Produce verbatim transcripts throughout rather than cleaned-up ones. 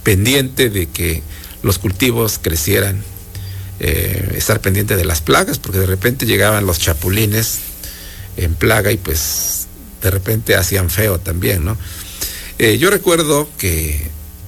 pendiente de que los cultivos crecieran, eh, estar pendiente de las plagas, porque de repente llegaban los chapulines en plaga y pues de repente hacían feo también, ¿no? Eh, yo recuerdo que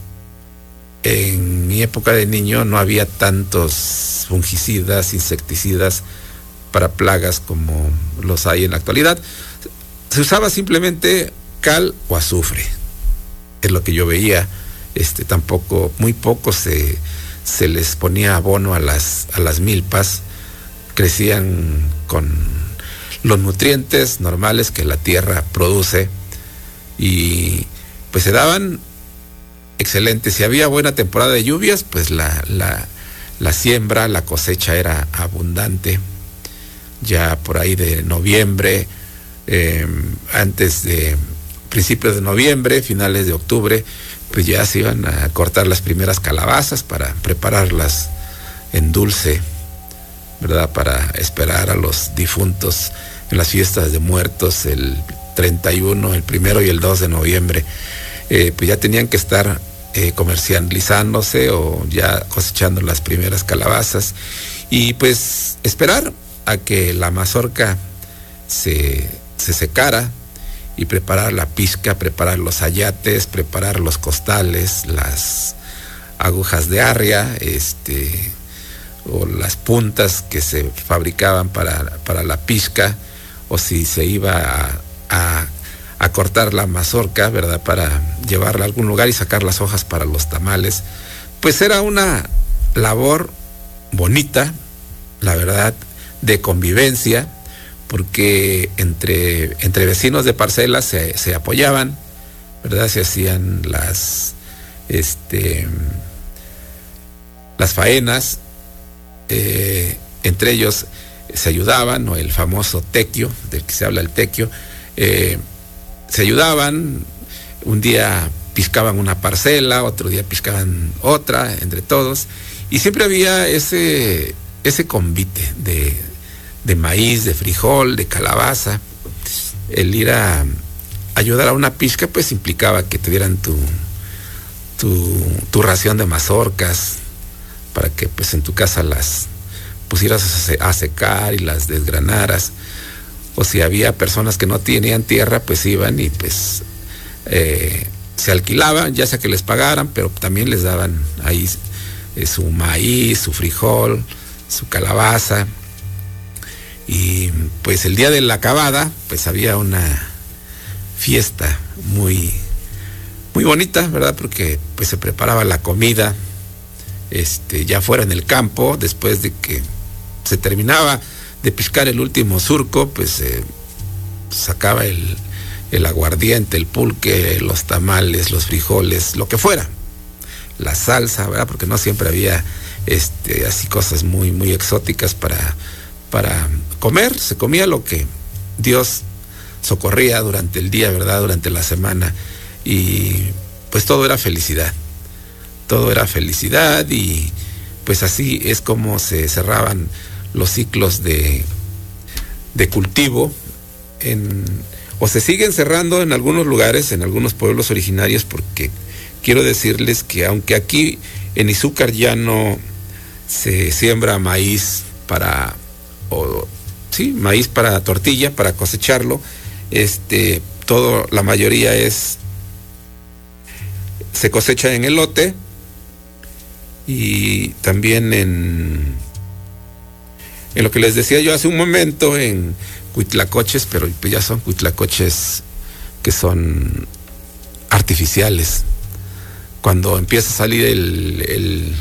en mi época de niño no había tantos fungicidas, insecticidas para plagas como los hay en la actualidad. Se usaba simplemente cal o azufre, es lo que yo veía. Este, tampoco, muy poco se, se les ponía abono a las, a las milpas, crecían con los nutrientes normales que la tierra produce y pues se daban excelentes. Si había buena temporada de lluvias, pues la, la, la siembra, la cosecha era abundante. Ya por ahí de noviembre, eh, antes de principios de noviembre, finales de octubre, pues ya se iban a cortar las primeras calabazas para prepararlas en dulce, ¿verdad? Para esperar a los difuntos en las fiestas de muertos el treinta y uno, el primero y el dos de noviembre. Eh, pues ya tenían que estar eh, comercializándose o ya cosechando las primeras calabazas y pues esperar a que la mazorca se, se secara y preparar la pizca, preparar los ayates, preparar los costales, las agujas de arria, este, o las puntas que se fabricaban para, para la pizca, o si se iba a, a, a cortar la mazorca, ¿verdad?, para llevarla a algún lugar y sacar las hojas para los tamales. Pues era una labor bonita, la verdad, de convivencia, porque entre, entre vecinos de parcelas se, se apoyaban, ¿verdad? Se hacían las, este, las faenas, eh, entre ellos se ayudaban, o el famoso tequio, del que se habla el tequio, eh, se ayudaban, un día piscaban una parcela, otro día piscaban otra, entre todos, y siempre había ese, ese convite de de maíz, de frijol, de calabaza. El ir a ayudar a una pizca pues implicaba que te dieran tu, tu, tu ración de mazorcas para que pues en tu casa las pusieras a secar y las desgranaras, o si había personas que no tenían tierra pues iban y pues eh, se alquilaban, ya sea que les pagaran, pero también les daban ahí eh, su maíz, su frijol, su calabaza. Y pues el día de la acabada pues había una fiesta muy muy bonita, ¿verdad? Porque pues se preparaba la comida este ya fuera en el campo. Después de que se terminaba de piscar el último surco, pues eh, sacaba el, el aguardiente, el pulque, los tamales, los frijoles, lo que fuera, la salsa, ¿verdad? Porque no siempre había este así cosas muy muy exóticas para para comer. Se comía lo que Dios socorría durante el día, ¿verdad?, durante la semana, y pues todo era felicidad, todo era felicidad, y pues así es como se cerraban los ciclos de, de cultivo, en, o se siguen cerrando en algunos lugares, en algunos pueblos originarios, porque quiero decirles que aunque aquí en Izúcar ya no se siembra maíz para o sí, maíz para tortilla, para cosecharlo, este, todo, la mayoría es, se cosecha en elote y también en, en lo que les decía yo hace un momento, en huitlacoches, pero pues ya son huitlacoches que son artificiales. Cuando empieza a salir el, el,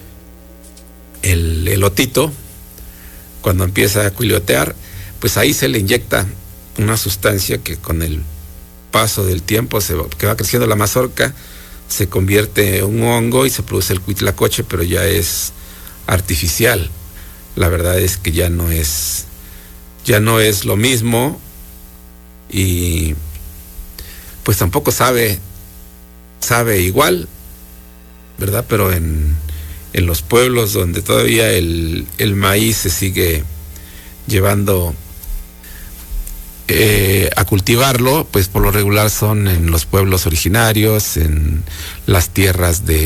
el elotito, cuando empieza a cuilotear, pues ahí se le inyecta una sustancia que con el paso del tiempo, se va, que va creciendo la mazorca, se convierte en un hongo y se produce el huitlacoche, pero ya es artificial. La verdad es que ya no es, ya no es lo mismo, y pues tampoco sabe, sabe igual, ¿verdad? Pero en en los pueblos donde todavía el, el maíz se sigue llevando eh, a cultivarlo, pues por lo regular son en los pueblos originarios, en las tierras de